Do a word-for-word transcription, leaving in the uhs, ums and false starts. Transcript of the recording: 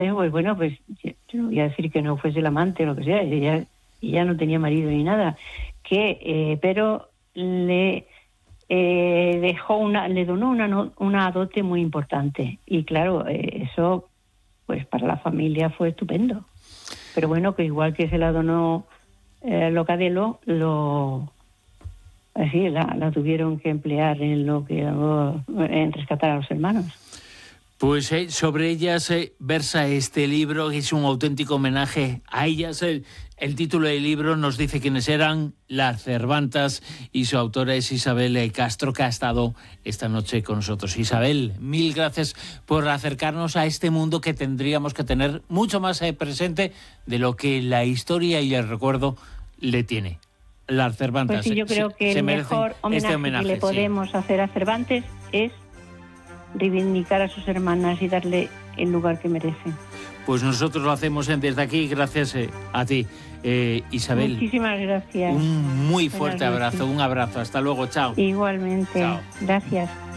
pues bueno, pues yo no voy a decir que no fuese el amante o lo que sea, ella, ella no tenía marido ni nada, que eh, pero le eh, dejó una, le donó una, no, una dote muy importante, y claro, eh, eso pues para la familia fue estupendo. Pero bueno, que igual que se la donó eh, Locadelo, lo así la, la tuvieron que emplear en lo que en rescatar a los hermanos. Pues eh, sobre ellas eh, versa este libro, que es un auténtico homenaje a ellas. El, el título del libro nos dice quiénes eran, las Cervantas, y su autora es Isabel Castro, que ha estado esta noche con nosotros. Isabel, mil gracias por acercarnos a este mundo que tendríamos que tener mucho más eh, presente de lo que la historia y el recuerdo le tiene. Las Cervantas. Pues sí, yo creo que el mejor homenaje, este homenaje que le podemos sí. hacer a Cervantes es reivindicar a sus hermanas y darle el lugar que merecen. Pues nosotros lo hacemos desde aquí, gracias eh, a ti, eh, Isabel. Muchísimas gracias. Un muy fuerte abrazo, un abrazo. Hasta luego, chao. Igualmente, chao. Gracias.